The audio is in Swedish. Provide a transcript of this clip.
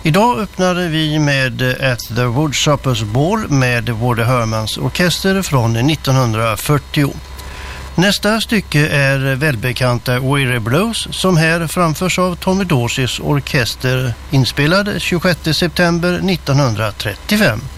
Idag öppnade vi med At the Woodchoppers Ball med Woody Hermans orkester från 1940. Nästa stycke är välbekanta Weary Blues som här framförs av Tommy Dorseys orkester, inspelad 26 september 1935.